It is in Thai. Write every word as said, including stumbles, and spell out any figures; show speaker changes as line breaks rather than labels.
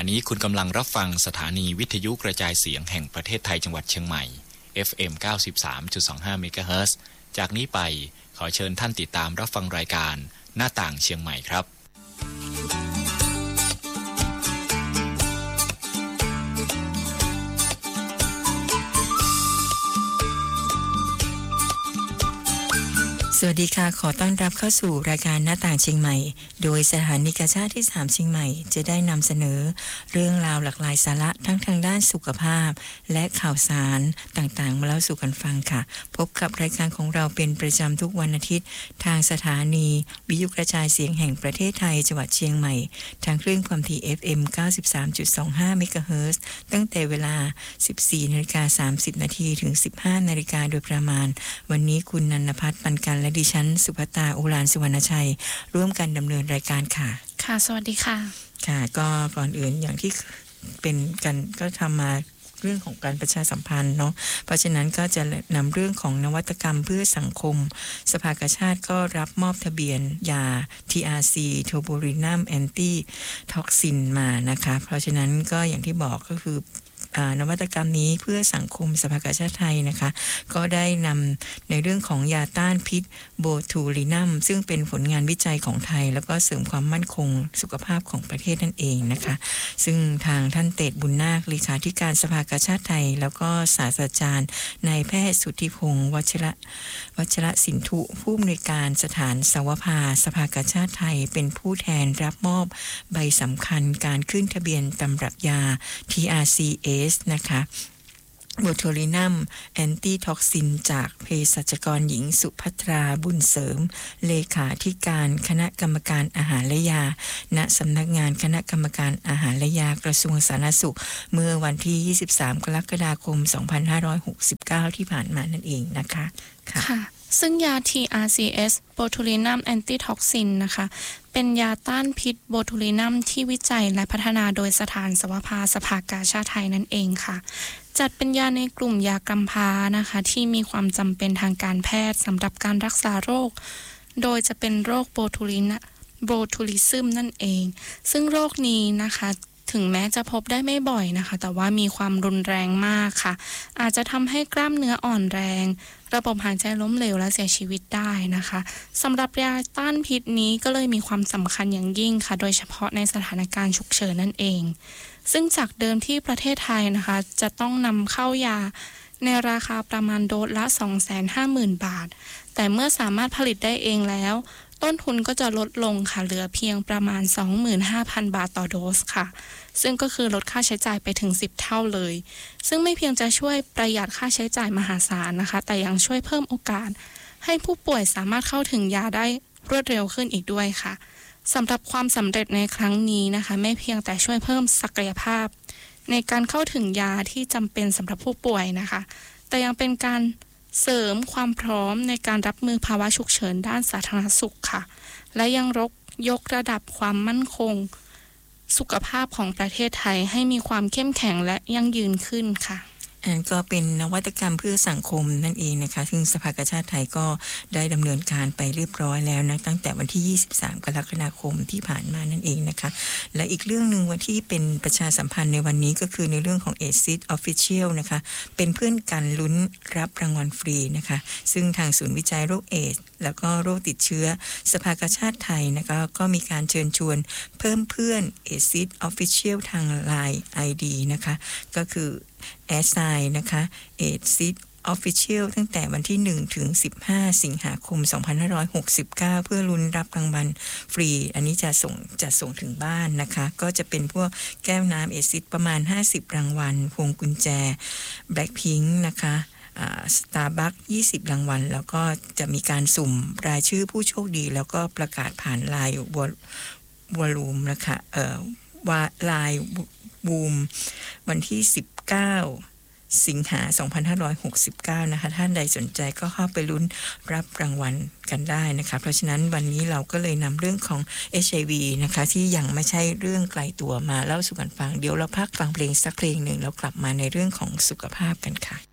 นี้คุณกำลังรับฟังสถานีวิทยุกระจายเสียงแห่งประเทศไทยจังหวัดเชียงใหม่ เอฟ เอ็ม เก้าสิบสามจุดสองห้า เมกะเฮิรตซ์ จากนี้ไปขอเชิญท่านติดตามรับฟังรายการหน้าต่างเชียงใหม่ครับ
สวัสดีค่ะขอต้อนรับเข้าสู่รายการหน้าต่างเชียงใหม่โดยสถานีกาชาดที่สามเชียงใหม่จะได้นำเสนอเรื่องราวหลากหลายสาระทั้งทางด้านสุขภาพและข่าวสารต่างๆมาเล่าสู่กันฟังค่ะพบกับรายการของเราเป็นประจำทุกวันอาทิตย์ทางสถานีวิทยุกระจายเสียงแห่งประเทศไทยจังหวัดเชียงใหม่ทางคลื่นความถี่ เอฟ เอ็ม เก้าสิบสามจุดสองห้า เมกะเฮิรตซ์ตั้งแต่เวลา สิบสี่นาฬิกาสามสิบนาทีถึง สิบห้านาฬิกาโดยประมาณวันนี้คุณนันทภัทรปันกันและดิฉันสุภตาอุรานสุวรรณชัยร่วมกันดำเนินรายการค่ะ
ค่ะสวัสดีค่ะ
ค่ะก็ก่อนอื่นอย่างที่เป็นกันก็ทำมาเรื่องของการประชาสัมพันธ์เนาะเพราะฉะนั้นก็จะนำเรื่องของนวัตกรรมเพื่อสังคมสภากาชาดก็รับมอบทะเบียนยา ที อาร์ ซี Tubolinum Antitoxin มานะคะเพราะฉะนั้นก็อย่างที่บอกก็คือนวัตกรรมนี้เพื่อสังคมสภากาชาดไทยนะคะก็ได้นำในเรื่องของยาต้านพิษโบทูลินัมซึ่งเป็นผลงานวิจัยของไทยแล้วก็เสริมความมั่นคงสุขภาพของประเทศนั่นเองนะคะซึ่งทางท่านเตชบุญนาคเลขาธิการสภากาชาดไทยแล้วก็ศาสตราจารย์นายแพทย์สุทธิพงศ์วัชระวัชระสินธุผู้อำนวยการสถานสวภาสภากาชาดไทยเป็นผู้แทนรับมอบใบสำคัญการขึ้นทะเบียนตำรับยา ที อาร์ ซี เอส นะคะโบทูลินัมแอนตี้ท็อกซินจากเภสัชกรหญิงสุภัทราบุญเสริมเลขาธิการคณะกรรมการอาหารและยาณสำนักงานคณะกรรมการอาหารและยากระทรวงสาธารณสุขเมื่อวันที่ยี่สิบสามกรกฎาคมสองพันห้าร้อยหกสิบเก้าที่ผ่านมานั่นเองนะคะ
ค่ะค่ะซึ่งยา ที อาร์ ซี เอส Botulinum Antitoxin นะคะเป็นยาต้านพิษโบทูลินัมที่วิจัยและพัฒนาโดยสถานสวภาสภากาชาดไทยนั่นเองค่ะจัดเป็นยาในกลุ่มยากำพร้านะคะที่มีความจำเป็นทางการแพทย์สำหรับการรักษาโรคโดยจะเป็นโรคโบทูลินโบทูลิซึมนั่นเองซึ่งโรคนี้นะคะถึงแม้จะพบได้ไม่บ่อยนะคะแต่ว่ามีความรุนแรงมากค่ะอาจจะทำให้กล้ามเนื้ออ่อนแรงระบบหายใจล้มเหลวและเสียชีวิตได้นะคะสำหรับยาต้านพิษนี้ก็เลยมีความสำคัญอย่างยิ่งค่ะโดยเฉพาะในสถานการณ์ฉุกเฉินนั่นเองซึ่งจากเดิมที่ประเทศไทยนะคะจะต้องนำเข้ายาในราคาประมาณโดสละ สองแสนห้าหมื่น บาทแต่เมื่อสามารถผลิตได้เองแล้วต้นทุนก็จะลดลงค่ะเหลือเพียงประมาณ สองหมื่นห้าพัน บาทต่อโดสค่ะซึ่งก็คือลดค่าใช้จ่ายไปถึงสิบเท่าเลยซึ่งไม่เพียงจะช่วยประหยัดค่าใช้จ่ายมหาศาลนะคะแต่ยังช่วยเพิ่มโอกาสให้ผู้ป่วยสามารถเข้าถึงยาได้รวดเร็วขึ้นอีกด้วยค่ะสำหรับความสำเร็จในครั้งนี้นะคะไม่เพียงแต่ช่วยเพิ่มศักยภาพในการเข้าถึงยาที่จำเป็นสำหรับผู้ป่วยนะคะแต่ยังเป็นการเสริมความพร้อมในการรับมือภาวะฉุกเฉินด้านสาธารณสุขค่ะและยังรกยกระดับความมั่นคงสุขภาพของประเทศไทยให้มีความเข้มแข็งและยั่งยืนขึ้นค่ะ
อันก็เป็นนวัตกรรมเพื่อสังคมนั่นเองนะคะซึ่งสภากาชาดไทยก็ได้ดำเนินการไปเรียบร้อยแล้วนะตั้งแต่วันที่ยี่สิบสามกรกฎาคมที่ผ่านมานั่นเองนะคะและอีกเรื่องนึงวันที่เป็นประชาสัมพันธ์ในวันนี้ก็คือในเรื่องของ เอซิด Official นะคะเป็นเพื่อนกันลุ้นรับรางวัลฟรีนะคะซึ่งทางศูนย์วิจัยโรคเอดส์แล้วก็โรคติดเชื้อสภากาชาดไทยนะคะก็มีการเชิญชวนเพิ่มเพื่อน เอซิด Official ทาง ไลน์ ไอ ดี นะคะก็คือแอสไซน์นะคะ เอซิด Official ตั้งแต่วันที่หนึ่งถึงสิบห้าสิงหาคมสองพันห้าร้อยหกสิบเก้าเพื่อลุ้นรับรางวัลฟรีอันนี้จะส่งจะส่งถึงบ้านนะคะก็จะเป็นพวกแก้วน้ำเอซิดประมาณห้าสิบรางวัลพวงกุญแจ Blackpink นะคะสตาร์บัคยี่สิบรางวัลแล้วก็จะมีการสุ่มรายชื่อผู้โชคดีแล้วก็ประกาศผ่านไลน์วอลลุ่มนะคะเอ่อว่าไลน์บูมวันที่สิบเก้าสิงหาสองพันห้าร้อยหกสิบเก้านะคะท่านใดสนใจก็เข้าไปลุ้นรับรางวัลกันได้นะคะเพราะฉะนั้นวันนี้เราก็เลยนำเรื่องของ เอช ไอ วี นะคะที่ยังไม่ใช่เรื่องไกลตัวมาเล่าสู่กันฟังเดี๋ยวเราพักฟังเพลงสักเพลงหนึ่งแล้วกลับมาในเรื่องของสุขภาพกันค่ะ